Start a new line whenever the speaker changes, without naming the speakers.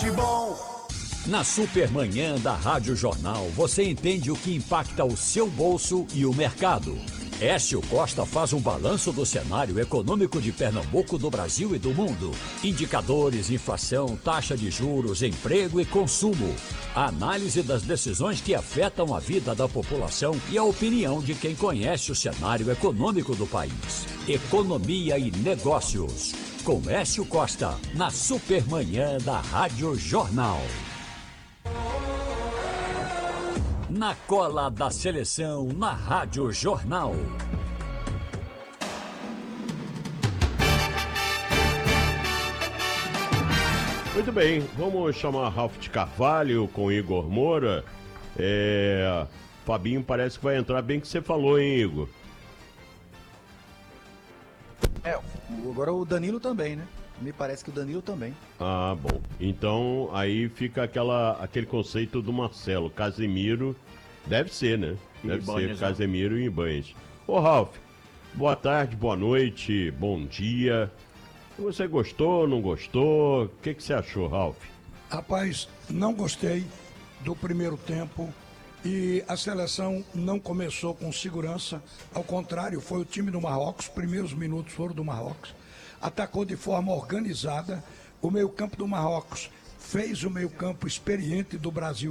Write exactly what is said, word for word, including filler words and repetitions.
de bom.
Na Supermanhã da Rádio Jornal, você entende o que impacta o seu bolso e o mercado. Écio Costa faz um balanço do cenário econômico de Pernambuco, do Brasil e do mundo. Indicadores, inflação, taxa de juros, emprego e consumo. A análise das decisões que afetam a vida da população e a opinião de quem conhece o cenário econômico do país. Economia e negócios. Com Écio Costa, na Supermanhã da Rádio Jornal. Na cola da seleção, na Rádio Jornal.
Muito bem, vamos chamar Ralf de Carvalho com Igor Moura. É, Fabinho parece que vai entrar bem que você falou, hein, Igor?
É, agora o Danilo também, né? Me parece que o Danilo também.
Ah, bom. Então, aí fica aquela, aquele conceito do Marcelo. Casemiro, deve ser, né? Deve ser Casemiro e Ibanez. Ô, Ralf, boa tarde, boa noite, bom dia. Você gostou, não gostou? O que, que você achou, Ralf?
Rapaz, não gostei do primeiro tempo e a seleção não começou com segurança. Ao contrário, foi o time do Marrocos, os primeiros minutos foram do Marrocos. Atacou de forma organizada. O meio-campo do Marrocos fez o meio-campo experiente do Brasil